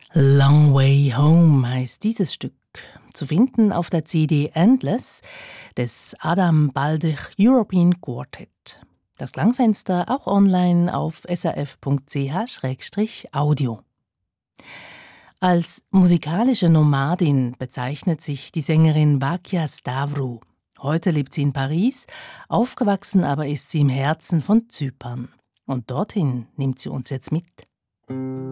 Long Way Home heißt dieses Stück, zu finden auf der CD Endless des Adam Baldich European Quartet. Das Klangfenster auch online auf srf.ch/audio. Als musikalische Nomadin bezeichnet sich die Sängerin Vakia Stavru. Heute lebt sie in Paris, aufgewachsen aber ist sie im Herzen von Zypern. Und dorthin nimmt sie uns jetzt mit.